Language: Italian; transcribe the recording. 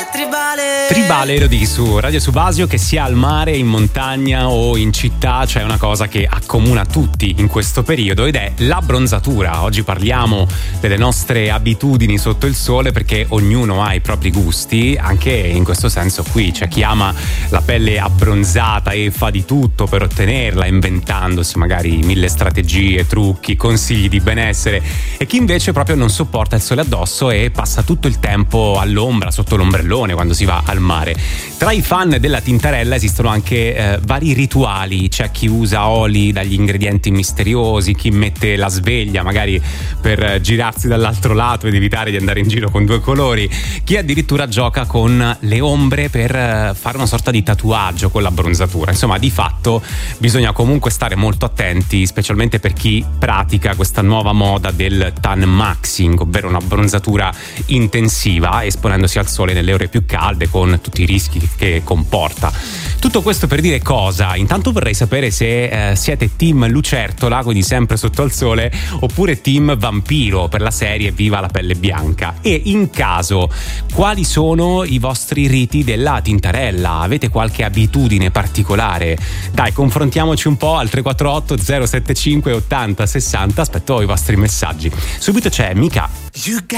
Tribale Elodie su Radio Subasio, che sia al mare, in montagna o in città c'è una cosa che accomuna tutti in questo periodo ed è l'abbronzatura. Oggi parliamo delle nostre abitudini sotto il sole perché ognuno ha i propri gusti, anche in questo senso qui c'è chi ama la pelle abbronzata e fa di tutto per ottenerla, inventandosi magari mille strategie, trucchi, consigli di benessere, e chi invece proprio non sopporta il sole addosso e passa tutto il tempo all'ombra, sotto l'ombrellone quando si va al mare. Tra i fan della tintarella esistono anche vari rituali. C'è chi usa oli dagli ingredienti misteriosi, chi mette la sveglia magari per girarsi dall'altro lato ed evitare di andare in giro con due colori, chi addirittura gioca con le ombre per fare una sorta di tatuaggio con l'abbronzatura. Insomma, di fatto bisogna comunque stare molto attenti, specialmente per chi pratica questa nuova moda del tan maxing, ovvero un'abbronzatura intensiva esponendosi al sole nelle ore più calde, con tutti i rischi che comporta. Tutto questo per dire cosa? Intanto vorrei sapere se siete team lucertola, quindi sempre sotto al sole, oppure team vampiro per la serie Viva la pelle bianca, e in caso quali sono i vostri riti della tintarella? Avete qualche abitudine particolare? Dai, confrontiamoci un po' al 348 075 80 60. Aspetto i vostri messaggi. Subito c'è Mika.